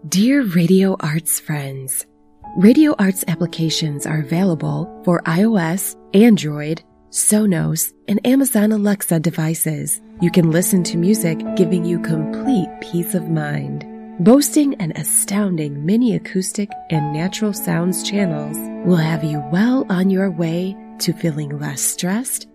Dear Radio Arts friends, Radio Arts applications are available for iOS, Android, Sonos, and Amazon Alexa devices. You can listen to music giving you complete peace of mind. Boasting an astounding mini acoustic and natural sounds channels will have you well on your way to feeling less stressed